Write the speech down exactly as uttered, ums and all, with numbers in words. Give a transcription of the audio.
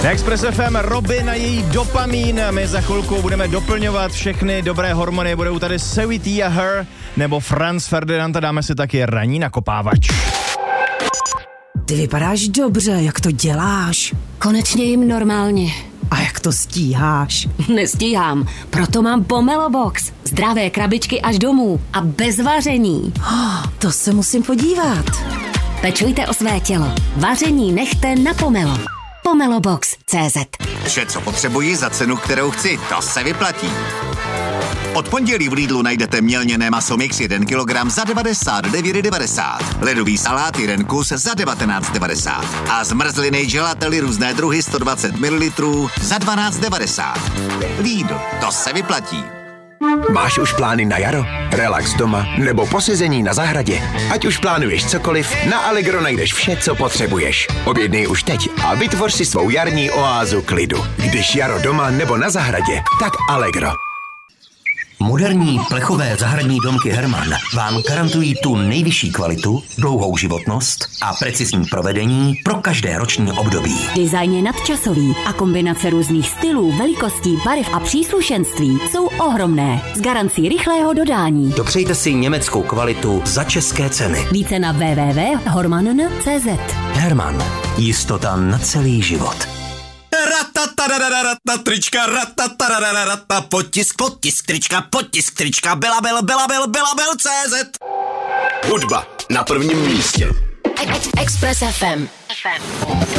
Na Express F M Robin a její Dopamín. My za chvilku budeme doplňovat všechny dobré hormony. Budou tady Savitý a Her nebo Franz Ferdinand a dáme si taky ranní nakopávač. Ty vypadáš dobře, jak to děláš? Konečně jim normálně. A jak to stíháš? Nestíhám, proto mám Pomelo Box. Zdravé krabičky až domů a bez vaření. Oh, to se musím podívat. Pečujte o své tělo. Vaření nechte na Pomelo. Pomelobox tečka cé zet. Vše, co potřebuji za cenu, kterou chci, to se vyplatí. Od pondělí v Lidlu najdete mělněné maso mix jeden kilogram za devadesát devět devadesát, ledový salát jeden kus za devatenáct devadesát a zmrzliny gelately různé druhy sto dvacet mililitrů za dvanáct devadesát. Lidl, to se vyplatí. Máš už plány na jaro? Relax doma nebo posezení na zahradě? Ať už plánuješ cokoliv, na Allegro najdeš vše, co potřebuješ. Objednej už teď a vytvoř si svou jarní oázu klidu. Když jaro doma nebo na zahradě, tak Allegro. Moderní plechové zahradní domky Hermann vám garantují tu nejvyšší kvalitu, dlouhou životnost a precizní provedení pro každé roční období. Design je nadčasový a kombinace různých stylů, velikostí, barev a příslušenství jsou ohromné. S garancí rychlého dodání. Dopřejte si německou kvalitu za české ceny. Více na w w w tečka hormann tečka cé zet. Hermann. Jistota na celý život. Ratataradararatata, trička, ratataradararatata, potisk, potisk, trička, potisk, trička, belabel, belabel, belabel, cé zet. Hudba na prvním místě. Express F M.